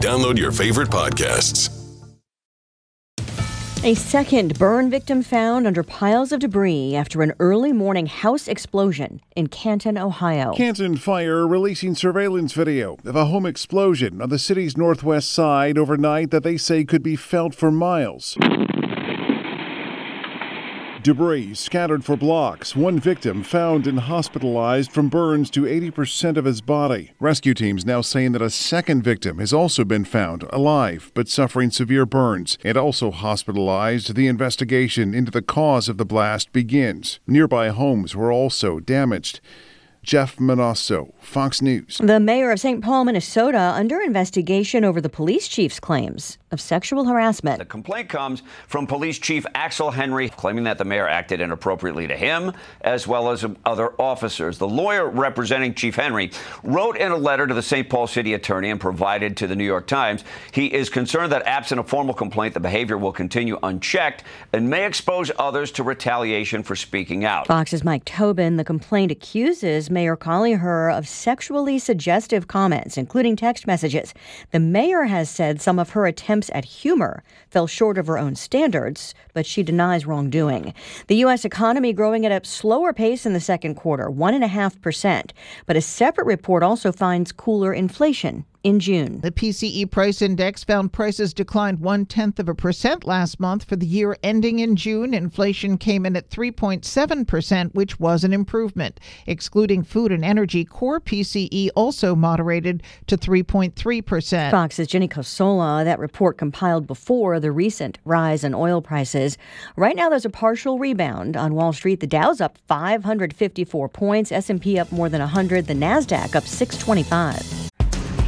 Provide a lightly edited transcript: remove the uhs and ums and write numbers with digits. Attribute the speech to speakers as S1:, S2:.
S1: download your favorite podcasts.
S2: A second burn victim found under piles of debris after an early morning house explosion in Canton, Ohio.
S3: Canton Fire releasing surveillance video of a home explosion on the city's northwest side overnight that they say could be felt for miles. Debris scattered for blocks. One victim found and hospitalized from burns to 80% of his body. Rescue teams now saying that a second victim has also been found alive but suffering severe burns and also hospitalized. The investigation into the cause of the blast begins. Nearby homes were also damaged. Jeff Manasso, Fox News.
S2: The mayor of St. Paul, Minnesota, under investigation over the police chief's claims of sexual harassment.
S4: The complaint comes from Police Chief Axel Henry, claiming that the mayor acted inappropriately to him as well as other officers. The lawyer representing Chief Henry wrote in a letter to the St. Paul city attorney and provided to the New York Times. He is concerned that absent a formal complaint, the behavior will continue unchecked and may expose others to retaliation for speaking out.
S2: Fox's Mike Tobin, the complaint accuses Mayor Collier of sexually suggestive comments, including text messages. The mayor has said some of her attempts at humor fell short of her own standards, but she denies wrongdoing. The U.S. economy growing at a slower pace in the second quarter, 1.5%. But a separate report also finds cooler inflation in June.
S5: The PCE price index found prices declined 0.1% last month. For the year ending in June, inflation came in at 3.7%, which was an improvement. Excluding food and energy, core PCE also moderated to 3.3%.
S2: Fox's Jenny Cosola, that report compiled before the recent rise in oil prices. Right now, there's a partial rebound on Wall Street. The Dow's up 554 points, S&P up more than 100, the NASDAQ up 625.